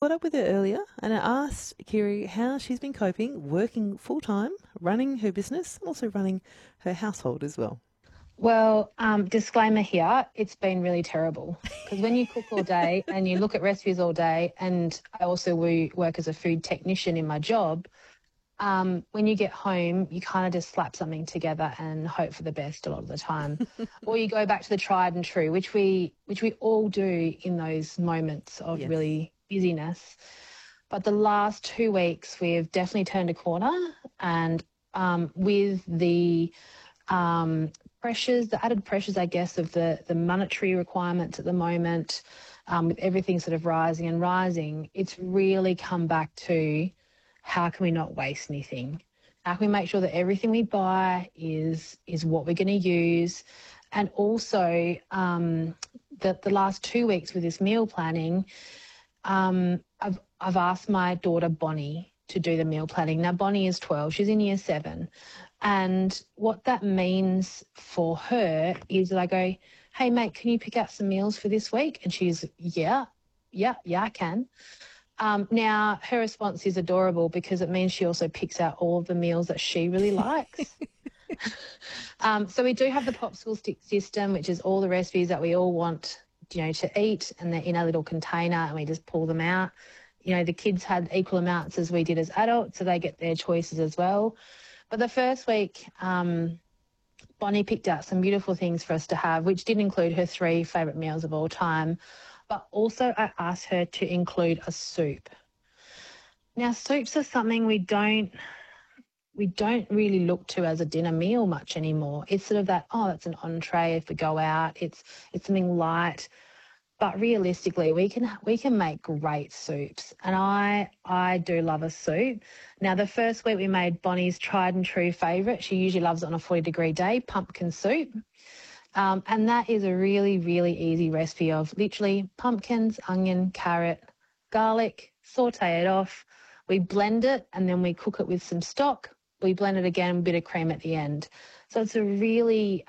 caught up with her earlier and I asked Kiri how she's been coping, working full-time, running her business, and also running her household as well. Well, disclaimer here, it's been really terrible because when you cook all day and you look at recipes all day, and I also work as a food technician in my job, when you get home, you kind of just slap something together and hope for the best a lot of the time. Or you go back to the tried and true, which we all do in those moments of Yes. really busyness. But the last 2 weeks, we've definitely turned a corner, and with the pressures, the added pressures, I guess, of the monetary requirements at the moment, with everything sort of rising and rising, it's really come back to how can we not waste anything? How can we make sure that everything we buy is what we're going to use? And also the last 2 weeks with this meal planning, I've asked my daughter Bonnie to do the meal planning. Now, Bonnie is 12. She's in year 7. And what that means for her is that I go, hey, mate, can you pick out some meals for this week? And she's, yeah, I can. Now, her response is adorable because it means she also picks out all of the meals that she really likes. So we do have the popsicle stick system, which is all the recipes that we all want, to eat, and they're in a little container and we just pull them out. The kids had equal amounts as we did as adults, so they get their choices as well. But the first week, Bonnie picked out some beautiful things for us to have, which did include her 3 favourite meals of all time. But also I asked her to include a soup. Now, soups are something we don't really look to as a dinner meal much anymore. It's sort of that, that's an entree if we go out. It's something light. But realistically, we can make great soups, and I do love a soup. Now, the first week we made Bonnie's tried and true favourite. She usually loves it on a 40-degree day, pumpkin soup. And that is a really, really easy recipe of literally pumpkins, onion, carrot, garlic, saute it off. We blend it and then we cook it with some stock. We blend it again, a bit of cream at the end. So it's a really,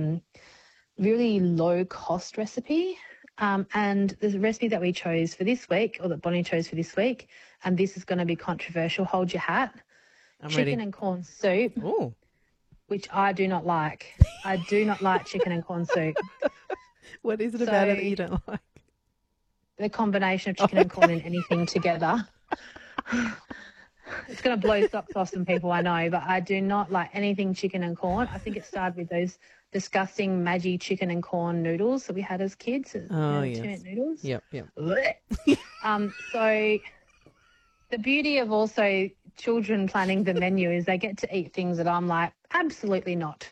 really low-cost recipe. And the recipe that we chose for this week, or that Bonnie chose for this week, and this is going to be controversial, hold your hat, chicken and corn soup. Ooh. Which I do not like. I do not like chicken and corn soup. What is it about it that you don't like? The combination of chicken and corn and anything together. It's going to blow socks off some people, I know, but I do not like anything chicken and corn. I think it started with those disgusting Maggi chicken and corn noodles that we had as kids. Yes. 2-minute noodles. Yep. So the beauty of also children planning the menu is they get to eat things that I'm like, absolutely not.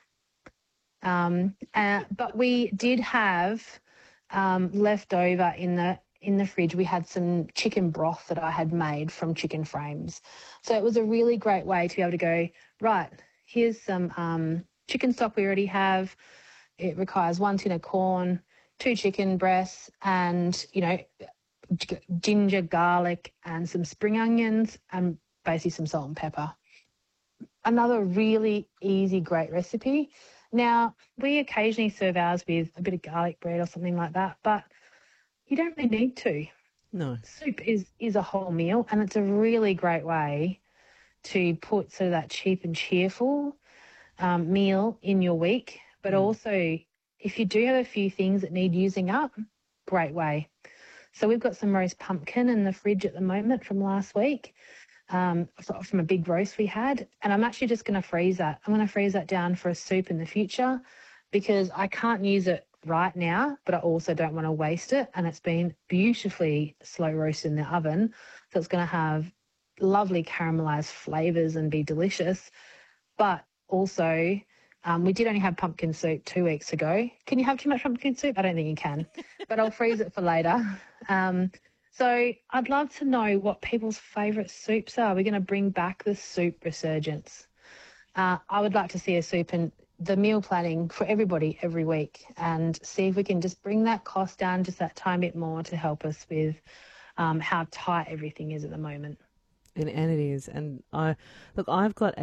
But we did have left over in the fridge. We had some chicken broth that I had made from chicken frames. So it was a really great way to be able to go, right, here's some chicken stock we already have. It requires 1 tin of corn, 2 chicken breasts, and, ginger, garlic, and some spring onions, and basically some salt and pepper. Another really easy, great recipe. Now, we occasionally serve ours with a bit of garlic bread or something like that, but you don't really need to. No. Soup is a whole meal, and it's a really great way to put sort of that cheap and cheerful meal in your week. But also, if you do have a few things that need using up, great way. So we've got some roast pumpkin in the fridge at the moment from last week, from a big roast we had. And I'm actually just going to freeze that. I'm going to freeze that down for a soup in the future because I can't use it right now, but I also don't want to waste it. And it's been beautifully slow roasted in the oven. So it's going to have lovely caramelized flavors and be delicious. But also, we did only have pumpkin soup 2 weeks ago. Can you have too much pumpkin soup? I don't think you can, but I'll freeze it for later. So I'd love to know what people's favourite soups are. We're going to bring back the soup resurgence. I would like to see a soup and the meal planning for everybody every week and see if we can just bring that cost down just that tiny bit more to help us with how tight everything is at the moment. And it is. And I've got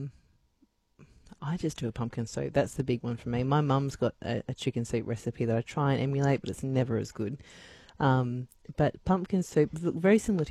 I just do a pumpkin soup. That's the big one for me. My mum's got a chicken soup recipe that I try and emulate, but it's never as good. But pumpkin soup, very similar to